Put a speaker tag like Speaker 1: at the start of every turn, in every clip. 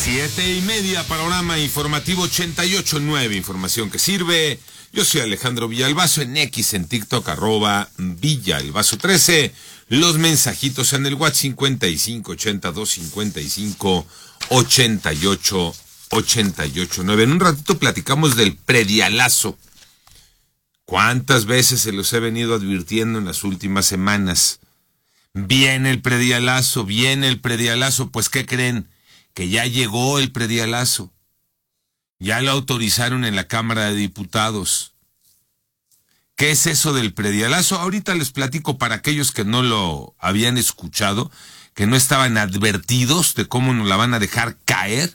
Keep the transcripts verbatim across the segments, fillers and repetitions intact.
Speaker 1: Siete y media, panorama informativo ochenta y ocho punto nueve, información que sirve. Yo soy Alejandro Villalbazo, en X, en TikTok, arroba Villalbazo trece. Los mensajitos en el WhatsApp cincuenta y cinco ochenta y dos cincuenta y cinco ochenta y ocho ochenta y ocho nueve. En un ratito platicamos del predialazo. ¿Cuántas veces se los he venido advirtiendo en las últimas semanas? Viene el predialazo, viene el predialazo. Pues, ¿qué creen? Que ya llegó el predialazo. Ya lo autorizaron en la Cámara de Diputados. ¿Qué es eso del predialazo? Ahorita les platico para aquellos que no lo habían escuchado, que no estaban advertidos de cómo nos la van a dejar caer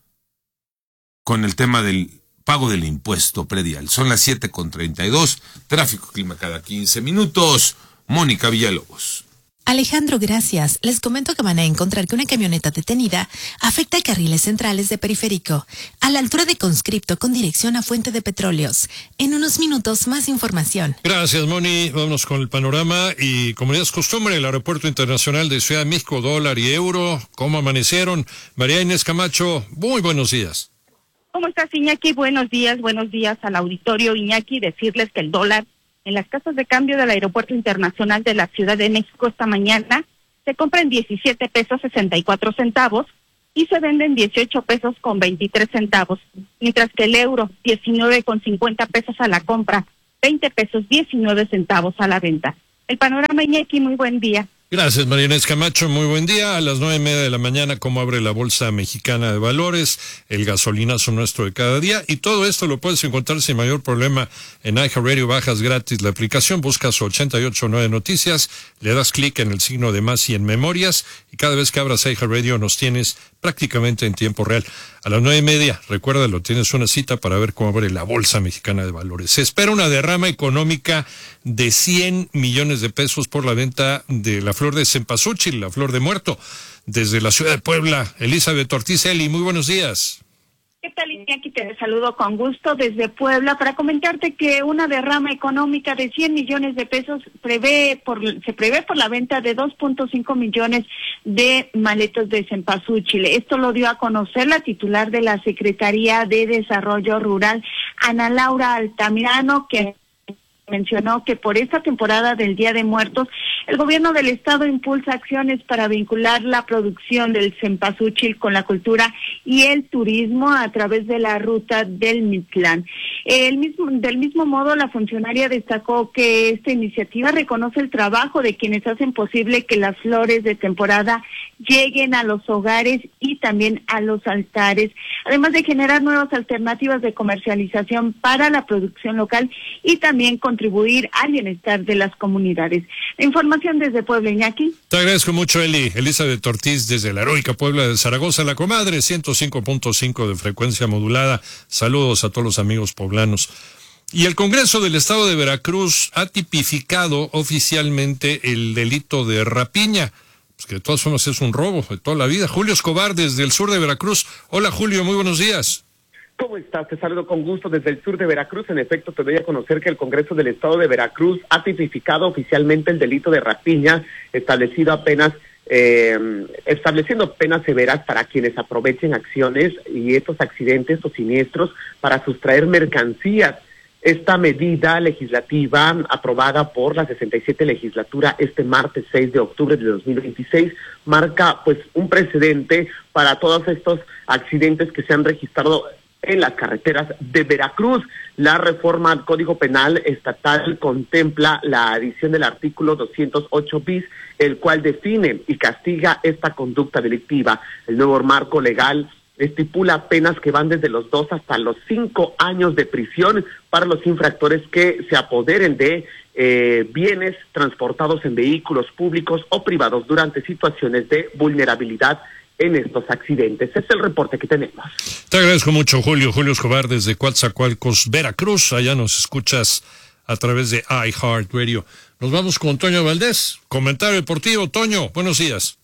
Speaker 1: con el tema del pago del impuesto predial. Son las siete con treinta y dos, tráfico clima cada quince minutos. Mónica Villalobos.
Speaker 2: Alejandro, gracias. Les comento que van a encontrar que una camioneta detenida afecta a carriles centrales de Periférico, a la altura de Conscripto con dirección a Fuente de Petróleos. En unos minutos, más información.
Speaker 3: Gracias, Moni. Vámonos con el panorama y, como ya es costumbre, el Aeropuerto Internacional de Ciudad de México, dólar y euro. ¿Cómo amanecieron? María Inés Camacho, muy buenos días.
Speaker 4: ¿Cómo estás, Iñaki? Buenos días, buenos días al auditorio, Iñaki. Decirles que el dólar en las casas de cambio del Aeropuerto Internacional de la Ciudad de México esta mañana se compra en diecisiete pesos sesenta y cuatro centavos y se vende en dieciocho pesos con veintitrés centavos, mientras que el euro diecinueve con cincuenta pesos a la compra, veinte pesos diecinueve centavos a la venta. El panorama, Iñaki, muy buen día.
Speaker 3: Gracias, María Inés Camacho, muy buen día. A las nueve y media de la mañana, cómo abre la Bolsa Mexicana de Valores, el gasolinazo nuestro de cada día, y todo esto lo puedes encontrar sin mayor problema en iHeartRadio. Bajas gratis la aplicación, buscas ochenta y ocho punto nueve Noticias, le das clic en el signo de más y en Memorias, y cada vez que abras iHeartRadio nos tienes prácticamente en tiempo real. A las nueve y media, recuérdalo, tienes una cita para ver cómo abre la Bolsa Mexicana de Valores. Se espera una derrama económica de cien millones de pesos por la venta de la flor de cempasúchil, la flor de muerto, desde la ciudad de Puebla. Elizabeth Ortiz, Eli, muy buenos días.
Speaker 4: ¿Qué tal, Iñaki? Te saludo con gusto desde Puebla para comentarte que una derrama económica de cien millones de pesos prevé por, se prevé por la venta de dos punto cinco millones de maletos de cempasúchil. Esto lo dio a conocer la titular de la Secretaría de Desarrollo Rural, Ana Laura Altamirano, que mencionó que por esta temporada del Día de Muertos, el gobierno del estado impulsa acciones para vincular la producción del cempasúchil con la cultura y el turismo a través de la ruta del Mictlán. El mismo, del mismo modo, la funcionaria destacó que esta iniciativa reconoce el trabajo de quienes hacen posible que las flores de temporada lleguen a los hogares y también a los altares, además de generar nuevas alternativas de comercialización para la producción local y también contribuir al bienestar de las comunidades. La información desde Puebla, Iñaki.
Speaker 3: Te agradezco mucho, Eli. Elizabeth Ortiz, desde la heroica Puebla de Zaragoza, la comadre, ciento cinco punto cinco de frecuencia modulada. Saludos a todos los amigos poblanos. Y el Congreso del Estado de Veracruz ha tipificado oficialmente el delito de rapiña, pues que de todas formas es un robo de toda la vida. Julio Escobar, desde el sur de Veracruz. Hola, Julio, muy buenos días.
Speaker 5: ¿Cómo estás? Te saludo con gusto desde el sur de Veracruz. En efecto, te doy a conocer que el Congreso del Estado de Veracruz ha tipificado oficialmente el delito de rapiña, establecido apenas, eh, estableciendo penas severas para quienes aprovechen acciones y estos accidentes o siniestros para sustraer mercancías. Esta medida legislativa, aprobada por la sesenta y siete legislatura este martes seis de octubre de dos mil veintiséis, marca pues un precedente para todos estos accidentes que se han registrado en las carreteras de Veracruz. La reforma al Código Penal Estatal contempla la adición del artículo doscientos ocho bis, el cual define y castiga esta conducta delictiva. El nuevo marco legal estipula penas que van desde los dos hasta los cinco años de prisión para los infractores que se apoderen de eh, bienes transportados en vehículos públicos o privados durante situaciones de vulnerabilidad en estos accidentes. Es el reporte que tenemos.
Speaker 3: Te agradezco mucho, Julio. Julio Escobar, desde Coatzacoalcos, Veracruz. Allá nos escuchas a través de iHeartRadio. Nos vamos con Toño Valdés. Comentario deportivo. Toño, buenos días.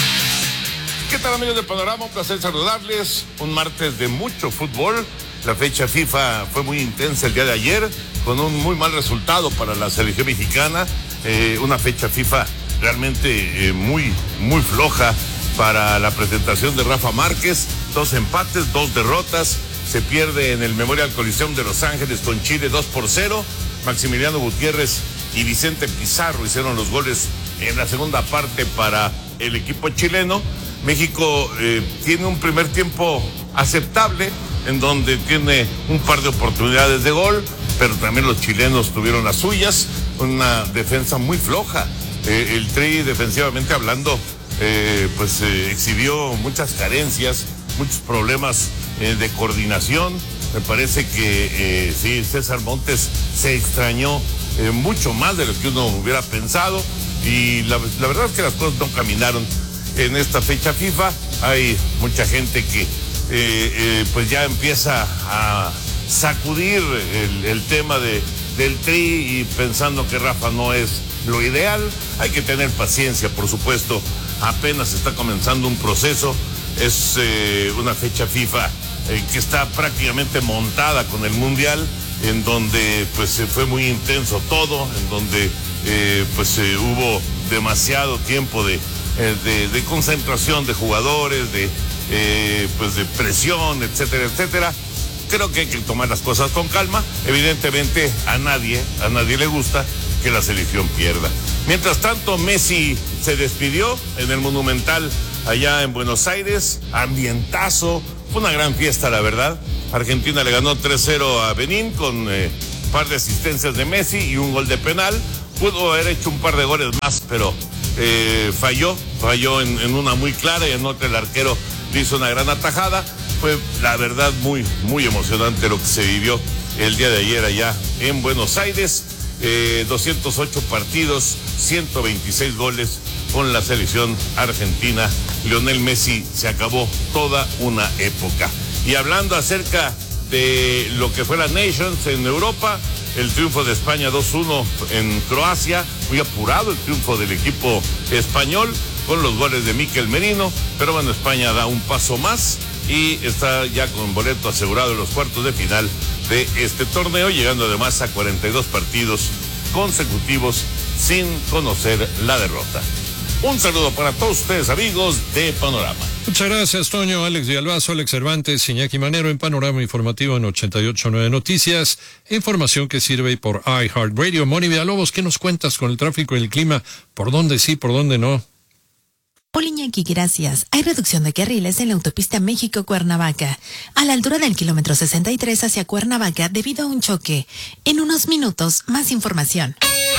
Speaker 1: ¿Qué tal, amigos de Panorama? Un placer saludarles. Un martes de mucho fútbol. La fecha FIFA fue muy intensa el día de ayer, con un muy mal resultado para la selección mexicana. Eh, una fecha FIFA realmente eh, muy, muy floja para la presentación de Rafa Márquez.
Speaker 6: dos empates, dos derrotas. Se pierde en el Memorial Coliseum de Los Ángeles con Chile dos por cero. Maximiliano Gutiérrez y Vicente Pizarro hicieron los goles en la segunda parte para el equipo chileno. México eh, tiene un primer tiempo aceptable, en donde tiene un par de oportunidades de gol, pero también los chilenos tuvieron las suyas, una defensa muy floja. Eh, el Tri, defensivamente hablando, eh, pues eh, exhibió muchas carencias, muchos problemas eh, de coordinación. Me parece que eh, sí, César Montes se extrañó eh, mucho más de lo que uno hubiera pensado, y la, la verdad es que las cosas no caminaron en esta fecha FIFA. Hay mucha gente que Eh, eh, pues ya empieza a sacudir el, el tema de, del Tri, y pensando que Rafa no es lo ideal. Hay que tener paciencia, por supuesto, apenas está comenzando un proceso. Es eh, una fecha FIFA eh, que está prácticamente montada con el Mundial, en donde pues eh, fue muy intenso todo, en donde eh, pues eh, hubo demasiado tiempo de, eh, de, de concentración de jugadores, de Eh, pues de presión, etcétera, etcétera. Creo que hay que tomar las cosas con calma. Evidentemente a nadie, a nadie le gusta que la selección pierda. Mientras tanto, Messi se despidió en el Monumental allá en Buenos Aires, ambientazo, fue una gran fiesta, la verdad. Argentina le ganó tres cero a Benín con eh, un par de asistencias de Messi y un gol de penal. Pudo haber hecho un par de goles más, pero eh, falló, falló en, en una muy clara, y en otra el arquero hizo una gran atajada. Fue la verdad muy, muy emocionante lo que se vivió el día de ayer allá en Buenos Aires. Eh, doscientos ocho partidos, ciento veintiséis goles con la selección argentina. Lionel Messi se acabó toda una época. Y hablando acerca de lo que fue la Nations en Europa, el triunfo de España dos uno en Croacia, muy apurado el triunfo del equipo español, con los goles de Mikel Merino, pero bueno, España da un paso más y está ya con boleto asegurado en los cuartos de final de este torneo, llegando además a cuarenta y dos partidos consecutivos sin conocer la derrota. Un saludo para todos ustedes, amigos de Panorama.
Speaker 3: Muchas gracias, Toño, Alex Villalbazo, Alex Cervantes, Iñaki Manero en Panorama Informativo en ochenta y ocho punto nueve Noticias. Información que sirve por iHeartRadio. Moni Villalobos, ¿qué nos cuentas con el tráfico y el clima? ¿Por dónde sí, por dónde no?
Speaker 2: Hola Iñaki, gracias. Hay reducción de carriles en la autopista México-Cuernavaca, a la altura del kilómetro sesenta y tres hacia Cuernavaca debido a un choque. En unos minutos, más información.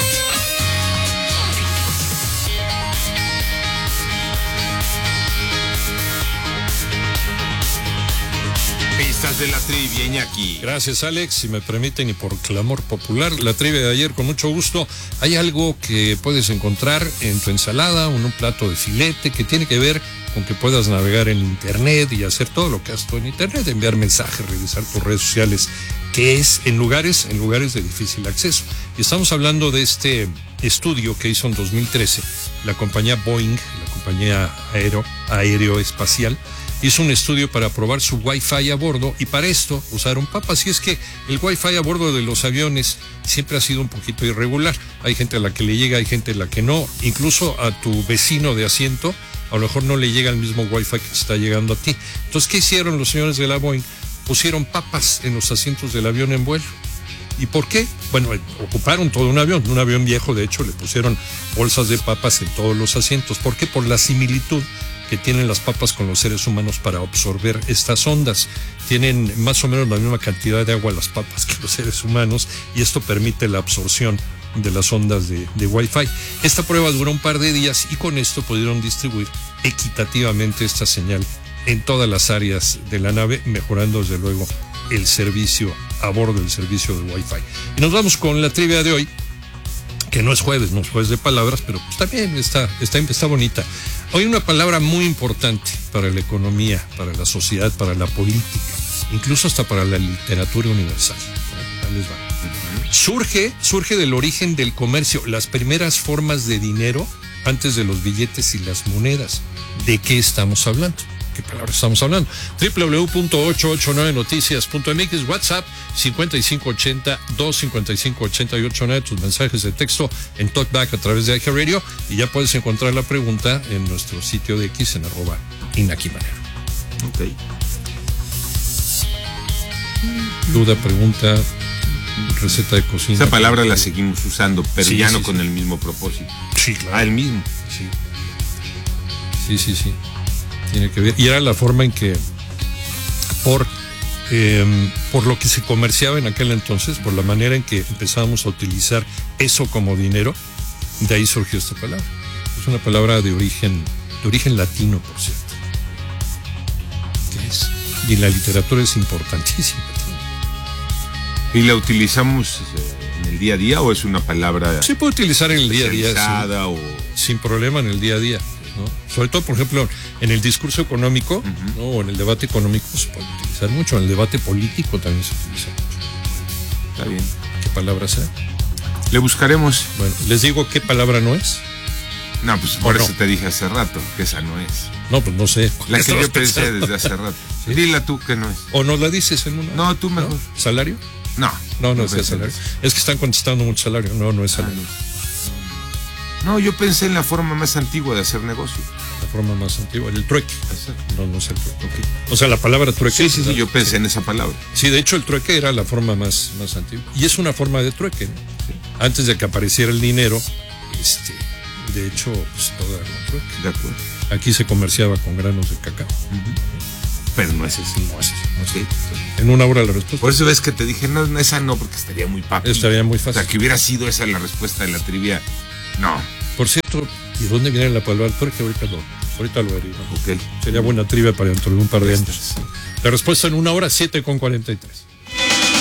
Speaker 1: Pistas de la trivia, Iñaki.
Speaker 3: Gracias, Alex. Si me permiten, y por clamor popular, la trivia de ayer con mucho gusto. Hay algo que puedes encontrar en tu ensalada o en un plato de filete que tiene que ver con que puedas navegar en internet y hacer todo lo que haces tú en internet, enviar mensajes, revisar tus redes sociales, que es en lugares, en lugares de difícil acceso. Y estamos hablando de este estudio que hizo en dos mil trece la compañía Boeing, la compañía aéreo, aeroespacial, hizo un estudio para probar su Wi-Fi a bordo, y para esto usaron papas. Y es que el Wi-Fi a bordo de los aviones siempre ha sido un poquito irregular. Hay gente a la que le llega, hay gente a la que no. Incluso a tu vecino de asiento a lo mejor no le llega el mismo Wi-Fi que está llegando a ti. Entonces, ¿qué hicieron los señores de la Boeing? Pusieron papas en los asientos del avión en vuelo. ¿Y por qué? Bueno, ocuparon todo un avión, un avión viejo, de hecho, le pusieron bolsas de papas en todos los asientos. ¿Por qué? Por la similitud que tienen las papas con los seres humanos para absorber estas ondas. Tienen más o menos la misma cantidad de agua las papas que los seres humanos, y esto permite la absorción de las ondas de, de Wi-Fi. Esta prueba duró un par de días, y con esto pudieron distribuir equitativamente esta señal en todas las áreas de la nave, mejorando desde luego el servicio a bordo, el servicio de Wi-Fi. Y nos vamos con la trivia de hoy, que no es jueves, no es jueves de palabras, pero pues también está, está, está bonita. Hoy una palabra muy importante para la economía, para la sociedad, para la política, incluso hasta para la literatura universal. Ahí les va. Surge, surge del origen del comercio, las primeras formas de dinero antes de los billetes y las monedas. ¿De qué estamos hablando? ¿Qué palabras estamos hablando? doble u doble u doble u punto ochocientos ochenta y nueve noticias punto m x, WhatsApp cincuenta y cinco ochenta, doscientos cincuenta y cinco, ochenta y ocho nueve, tus mensajes de texto en Talkback a través de iHeartRadio, y ya puedes encontrar la pregunta en nuestro sitio de X en arroba Iñaki Manero.
Speaker 1: Ok.
Speaker 3: Duda, pregunta, receta de cocina.
Speaker 1: Esa palabra la seguimos usando, pero
Speaker 3: Sí,
Speaker 1: ya
Speaker 3: sí,
Speaker 1: no
Speaker 3: sí.
Speaker 1: con el mismo propósito.
Speaker 3: Sí, claro.
Speaker 1: Ah, el mismo.
Speaker 3: Sí. Sí, sí, sí. Tiene que ver. Y era la forma en que, por, eh, por lo que se comerciaba en aquel entonces, por la manera en que empezábamos a utilizar eso como dinero, de ahí surgió esta palabra. Es una palabra de origen, de origen latino, por cierto. ¿Qué es? Y en la literatura es importantísima.
Speaker 1: ¿Y la utilizamos eh, en el día a día o es una palabra
Speaker 3: Se puede utilizar en el día a día.
Speaker 1: especializada o
Speaker 3: sin problema en el día a día, ¿no? Sobre todo, por ejemplo, en el discurso económico, uh-huh. ¿no? O en el debate económico se puede utilizar mucho, en el debate político también se utiliza mucho.
Speaker 1: Está bien.
Speaker 3: ¿Qué palabra sea?
Speaker 1: Le buscaremos.
Speaker 3: Bueno, les digo qué palabra no es.
Speaker 1: No, pues por
Speaker 3: no?
Speaker 1: eso te dije hace rato que esa no es.
Speaker 3: No, pues no sé.
Speaker 1: La que
Speaker 3: Estabas
Speaker 1: yo pensé
Speaker 3: pensando.
Speaker 1: desde hace rato.
Speaker 3: ¿Sí?
Speaker 1: Dila tú que no es.
Speaker 3: ¿O no la dices en una?
Speaker 1: No, tú mejor.
Speaker 3: ¿No? ¿Salario?
Speaker 1: No.
Speaker 3: No, no es
Speaker 1: pensé
Speaker 3: salario.
Speaker 1: en eso.
Speaker 3: Es que están contestando mucho salario. No, no es salario.
Speaker 1: No, yo pensé en la forma más antigua de hacer negocio.
Speaker 3: La forma más antigua, el trueque.
Speaker 1: Exacto.
Speaker 3: No, no es el trueque. Okay. O sea, la palabra trueque.
Speaker 1: Sí, sí, sí,
Speaker 3: ¿verdad?
Speaker 1: yo pensé en esa palabra.
Speaker 3: Sí, de hecho el trueque era la forma más, más antigua. Y es una forma de trueque, ¿no? Sí. Antes de que apareciera el dinero, este, de hecho, pues todo era un trueque.
Speaker 1: De acuerdo.
Speaker 3: Aquí se comerciaba con granos de cacao.
Speaker 1: Uh-huh. Pero no es eso.
Speaker 3: No es eso. No es
Speaker 1: Sí.
Speaker 3: eso. En una hora la respuesta.
Speaker 1: Por eso ves que te dije, no, no, esa no, porque estaría muy papi.
Speaker 3: Estaría muy
Speaker 1: O
Speaker 3: fácil.
Speaker 1: sea, que hubiera sido esa la respuesta de la trivia. No.
Speaker 3: Por cierto, ¿y dónde viene la palabra trueque? Ahorita lo, ahorita lo averiguo.
Speaker 1: Ok.
Speaker 3: Sería buena trivia para dentro de un par de años. La respuesta en una hora, siete con cuarenta y tres.